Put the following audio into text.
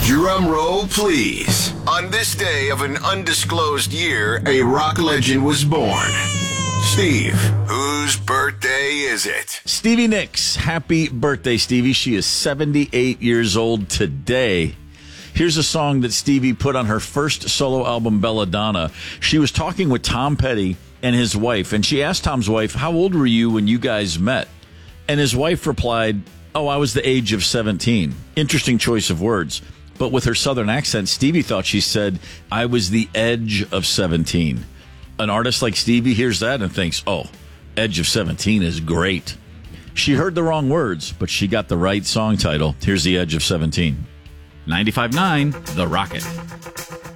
Drum roll, please. On this day of an undisclosed year, a rock legend was born. Steve, whose birthday is it? Stevie Nicks. Happy birthday, Stevie. She is 78 years old today. Here's a song that Stevie put on her first solo album, Belladonna. She was talking with Tom Petty and his wife, and she asked Tom's wife, how old were you when you guys met? And his wife replied, oh, I was the age of 17. Interesting choice of words. But with her southern accent, Stevie thought she said, I was the edge of 17. An artist like Stevie hears that and thinks, oh, Edge of 17 is great. She heard the wrong words, but she got the right song title. Here's The Edge of 17. 95.9, The Rocket.